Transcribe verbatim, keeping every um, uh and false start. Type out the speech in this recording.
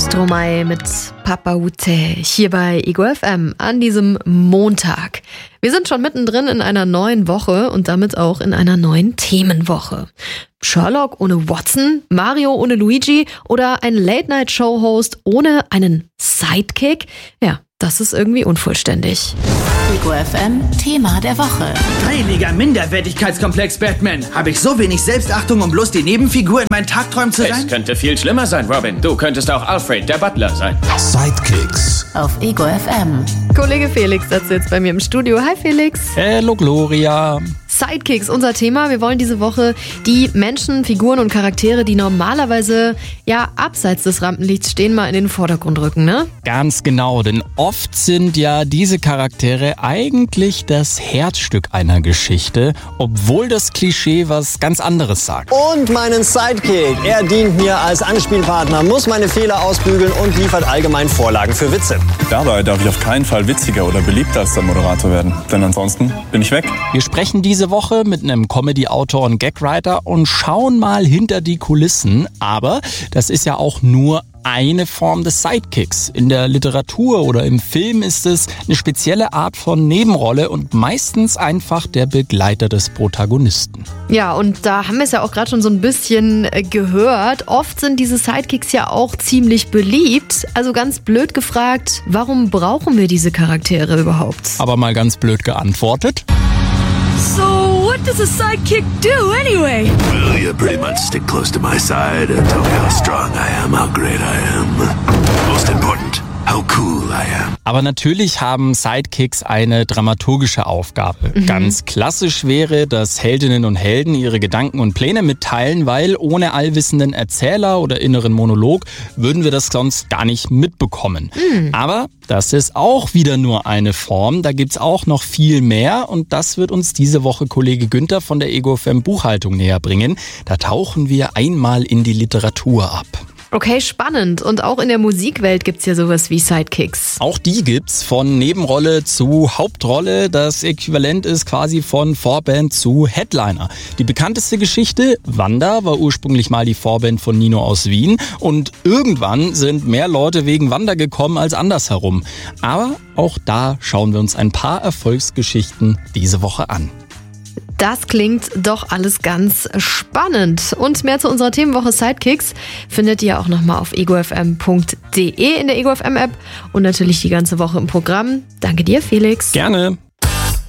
Stromae mit Papa Ute hier bei Ego F M an diesem Montag. Wir sind schon mittendrin in einer neuen Woche und damit auch in einer neuen Themenwoche. Sherlock ohne Watson, Mario ohne Luigi oder ein Late-Night-Show-Host ohne einen Sidekick? Ja, das ist irgendwie unvollständig. Ego F M Thema der Woche. Heiliger Minderwertigkeitskomplex Batman. Habe ich so wenig Selbstachtung, um bloß die Nebenfigur in meinen Tagträumen zu sein? Es könnte viel schlimmer sein, Robin. Du könntest auch Alfred, der Butler, sein. Sidekicks. Auf Ego F M. Kollege Felix sitzt jetzt bei mir im Studio. Hi Felix. Hallo Gloria. Sidekicks, unser Thema. Wir wollen diese Woche die Menschen, Figuren und Charaktere, die normalerweise ja abseits des Rampenlichts stehen, mal in den Vordergrund rücken, ne? Ganz genau, denn oft sind ja diese Charaktere eigentlich das Herzstück einer Geschichte, obwohl das Klischee was ganz anderes sagt. Und meinen Sidekick. Er dient mir als Anspielpartner, muss meine Fehler ausbügeln und liefert allgemein Vorlagen für Witze. Dabei darf ich auf keinen Fall witziger oder beliebter als der Moderator werden, denn ansonsten bin ich weg. Wir sprechen diese Woche mit einem Comedy-Autor und Gagwriter und schauen mal hinter die Kulissen. Aber das ist ja auch nur eine Form des Sidekicks. In der Literatur oder im Film ist es eine spezielle Art von Nebenrolle und meistens einfach der Begleiter des Protagonisten. Ja, und da haben wir es ja auch gerade schon so ein bisschen gehört. Oft sind diese Sidekicks ja auch ziemlich beliebt. Also ganz blöd gefragt, warum brauchen wir diese Charaktere überhaupt? Aber mal ganz blöd geantwortet. So, what does a sidekick do anyway? Well, you pretty much stick close to my side and tell me how strong I am, how great I am. Most important, how cool I am. Aber natürlich haben Sidekicks eine dramaturgische Aufgabe. Mhm. Ganz klassisch wäre, dass Heldinnen und Helden ihre Gedanken und Pläne mitteilen, weil ohne allwissenden Erzähler oder inneren Monolog würden wir das sonst gar nicht mitbekommen. Mhm. Aber das ist auch wieder nur eine Form, da gibt's auch noch viel mehr und das wird uns diese Woche Kollege Günther von der Ego F M Buchhaltung näher bringen. Da tauchen wir einmal in die Literatur ab. Okay, spannend. Und auch in der Musikwelt gibt's ja sowas wie Sidekicks. Auch die gibt's von Nebenrolle zu Hauptrolle. Das Äquivalent ist quasi von Vorband zu Headliner. Die bekannteste Geschichte, Wanda, war ursprünglich mal die Vorband von Nino aus Wien. Und irgendwann sind mehr Leute wegen Wanda gekommen als andersherum. Aber auch da schauen wir uns ein paar Erfolgsgeschichten diese Woche an. Das klingt doch alles ganz spannend. Und mehr zu unserer Themenwoche Sidekicks findet ihr auch nochmal auf ego f m punkt d e in der Ego F M App und natürlich die ganze Woche im Programm. Danke dir, Felix. Gerne.